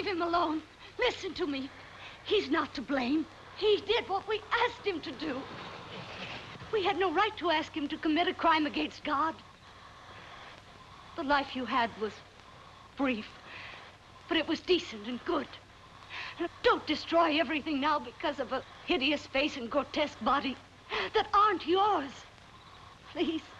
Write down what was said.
leave him alone. Listen to me. He's not to blame. He did what we asked him to do. We had no right to ask him to commit a crime against God. The life you had was brief, but it was decent and good. Don't destroy everything now because of a hideous face and grotesque body that aren't yours. Please.